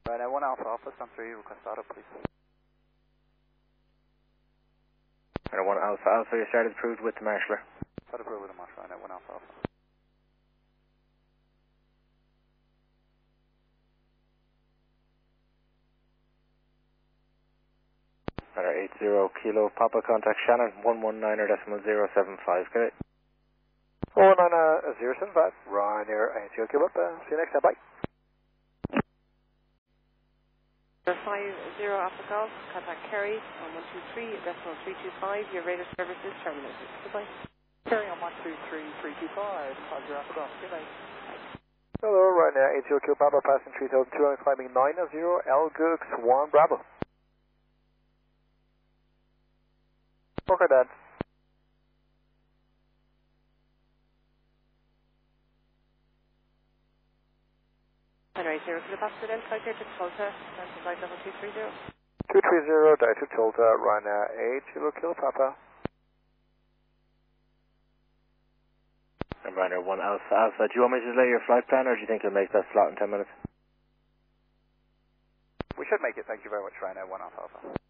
Ryanair 1 Alpha Alpha, Sun 3, request auto, please. Ryanair 1 Alpha Alpha, your start is approved with the marshaller. Start approved with the marshal, Ryanair 1 Alpha Alpha. Ryanair 80 Kilo Papa, contact Shannon 119.075, get it? 119.075, Ryanair 80 Kilo Papa, see you next time, bye. 50 Alpha Golf, contact Kerry on 123.325. Your radar service is terminated. Goodbye. Kerry on 123.325, Roger Alpha Golf, good night. Hello, Ryanair 80 Kilo Papa, passing 3200, climbing 90, Elgooks 1 Bravo. Okay, Dad. Ryanair 80 Kilo Papa, then flight here to Tulsa, and flight level 230. 230, direct to Tulsa, Ryanair 80 Kilo Papa. And Ryanair 1 Alpha Alpha, do you want me to delay your flight plan, or do you think you'll make that slot in 10 minutes? We should make it, thank you very much, Ryanair 1 Alpha Alpha.